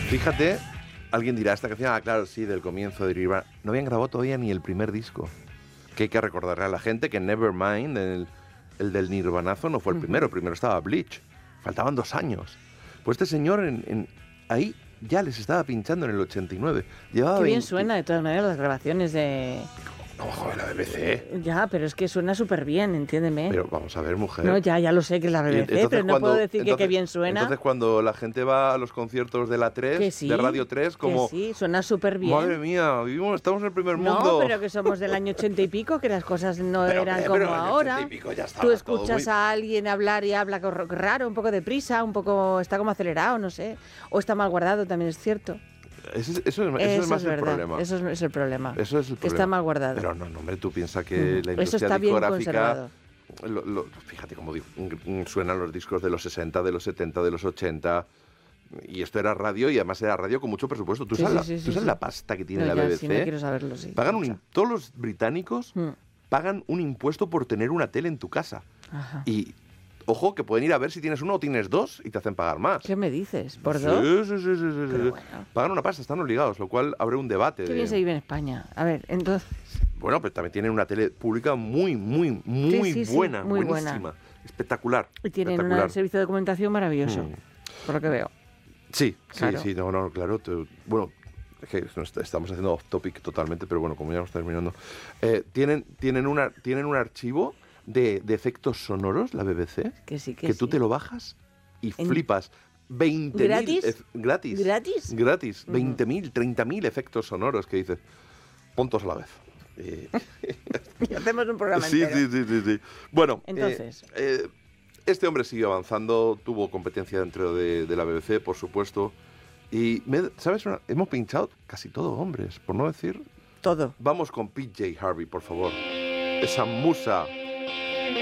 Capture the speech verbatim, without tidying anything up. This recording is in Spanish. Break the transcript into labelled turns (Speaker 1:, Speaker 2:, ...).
Speaker 1: Fíjate, alguien dirá, esta canción, ah, claro, sí, del comienzo de Nirvana. No habían grabado todavía ni el primer disco. Que hay que recordarle a la gente que Nevermind, el, el del Nirvanazo, no fue el primero. Primero estaba Bleach. Faltaban dos años. Pues este señor en, en, ahí ya les estaba pinchando en el ochenta y nueve. Llevaba
Speaker 2: Qué bien
Speaker 1: veinte...
Speaker 2: suena, de todas maneras, las grabaciones de...
Speaker 1: No, joder, la B B C.
Speaker 2: Ya, pero es que suena súper bien, entiéndeme.
Speaker 1: Pero vamos a ver, mujer.
Speaker 2: No, ya, ya lo sé que es la B B C, pero no
Speaker 1: cuando,
Speaker 2: puedo decir
Speaker 1: entonces,
Speaker 2: que qué bien suena.
Speaker 1: Entonces, cuando la gente va a los conciertos de la tres,
Speaker 2: sí,
Speaker 1: de Radio tres, como...
Speaker 2: Que sí, suena súper bien.
Speaker 1: Madre mía, vivimos, estamos en el primer
Speaker 2: no,
Speaker 1: mundo.
Speaker 2: No, pero que somos del año ochenta y pico, que las cosas no
Speaker 1: pero,
Speaker 2: eran
Speaker 1: pero,
Speaker 2: como
Speaker 1: pero
Speaker 2: ahora. Tú escuchas
Speaker 1: muy...
Speaker 2: a alguien hablar y habla raro, un poco deprisa, un poco... está como acelerado, no sé. O está mal guardado, también es cierto.
Speaker 1: Eso, eso, eso, eso
Speaker 2: eso
Speaker 1: es más
Speaker 2: es verdad,
Speaker 1: el problema.
Speaker 2: Eso es, es el problema.
Speaker 1: Eso es el problema.
Speaker 2: Que está mal guardado.
Speaker 1: Pero no, no, hombre, tú piensas que
Speaker 2: mm.
Speaker 1: la industria
Speaker 2: eso está bien
Speaker 1: discográfica...
Speaker 2: conservado.
Speaker 1: Lo, lo, fíjate cómo suenan los discos de los sesenta, de los setenta, de los ochenta... Y esto era radio, y además era radio con mucho presupuesto. ¿Tú
Speaker 2: sí,
Speaker 1: sabes,
Speaker 2: sí,
Speaker 1: la,
Speaker 2: sí,
Speaker 1: ¿tú sabes
Speaker 2: sí.
Speaker 1: la pasta que tiene
Speaker 2: no,
Speaker 1: la
Speaker 2: ya,
Speaker 1: B B C?
Speaker 2: Sí, no quiero saberlo, sí.
Speaker 1: Pagan un, todos los británicos mm. pagan un impuesto por tener una tele en tu casa.
Speaker 2: Ajá.
Speaker 1: Y... Ojo, que pueden ir a ver si tienes uno o tienes dos y te hacen pagar más.
Speaker 2: ¿Qué me dices? ¿Por
Speaker 1: sí,
Speaker 2: dos?
Speaker 1: Sí, sí, sí, sí, sí.
Speaker 2: Bueno.
Speaker 1: Pagan una pasta, están obligados, lo cual abre un debate.
Speaker 2: Qué
Speaker 1: de...
Speaker 2: bien se vive en España. A ver, entonces...
Speaker 1: Bueno, pero también tienen una tele pública muy, muy, muy
Speaker 2: sí, sí,
Speaker 1: buena,
Speaker 2: sí, muy
Speaker 1: buenísima.
Speaker 2: buena.
Speaker 1: Espectacular.
Speaker 2: Y tienen
Speaker 1: espectacular.
Speaker 2: un servicio de documentación maravilloso, mm. por lo que veo.
Speaker 1: Sí,
Speaker 2: claro.
Speaker 1: sí, sí, no, no, claro. Te, bueno, es que estamos haciendo off topic totalmente, pero bueno, como ya estamos terminando. Eh, tienen, tienen, una, tienen un archivo de, de efectos sonoros, la B B C,
Speaker 2: que, sí, que,
Speaker 1: que
Speaker 2: sí.
Speaker 1: tú te lo bajas y en... flipas. veinte mil
Speaker 2: ¿Gratis?
Speaker 1: Ef- gratis.
Speaker 2: ¿Gratis?
Speaker 1: Gratis. Uh-huh. veinte mil, treinta mil efectos sonoros que dices, puntos a la vez. Eh...
Speaker 2: y hacemos un programa
Speaker 1: sí,
Speaker 2: entero.
Speaker 1: Sí, sí, sí, sí. Bueno,
Speaker 2: entonces...
Speaker 1: Eh, eh, este hombre siguió avanzando, tuvo competencia dentro de, de la B B C, por supuesto. Y, me, ¿sabes? Una, hemos pinchado casi todo hombres, por no decir...
Speaker 2: Todo.
Speaker 1: Vamos con P J Harvey, por favor. Esa musa...